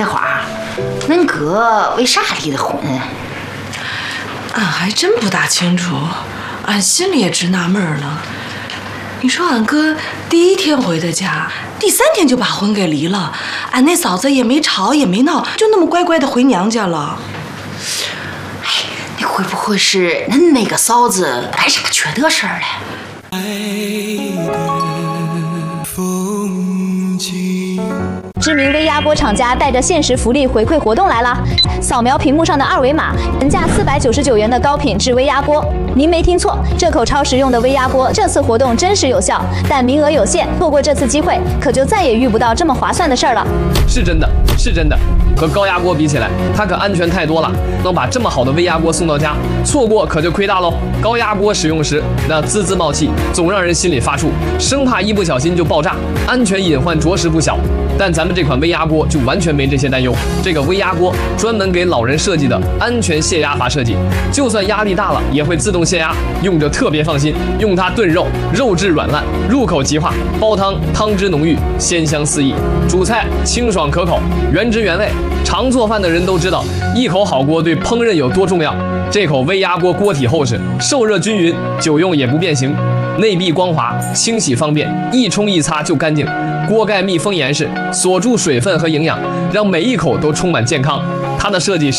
的话，恁哥为啥离的婚？ 俺还真不大清楚，俺心里也直纳闷呢。你说俺哥第1天回的家，第3天就把婚给离了，俺那嫂子也没吵也没闹，就那么乖乖的回娘家了。 哎，你会不会是恁那个嫂子干啥缺德事儿了？ 知名微压锅厂家带着限时福利回馈活动来了，扫描屏幕上的2维码，原价499元的高品质微压锅。您没听错，这口超实用的微压锅，这次活动真实有效，但名额有限，错过这次机会，可就再也遇不到这么划算的事儿了。 是真的，是真的，和高压锅比起来，它可安全太多了，能把这么好的微压锅送到家，错过可就亏大喽。高压锅使用时，那滋滋冒气，总让人心里发怵，生怕一不小心就爆炸，安全隐患着实不小。但咱们这款微压锅就完全没这些担忧。这个微压锅专门给老人设计的安全泄压阀设计，就算压力大了也会自动泄压，用着特别放心。用它炖肉，肉质软烂，入口即化；煲汤，汤汁浓郁，鲜香四溢；煮菜清爽可口，原汁原味。常做饭的人都知道，一口好锅对烹饪有多重要。这口微压锅锅体厚实，受热均匀，久用也不变形。内壁光滑，清洗方便，一冲一擦就干净。锅盖密封严实，锁住水分和营养，让每一口都充满健康。它的设计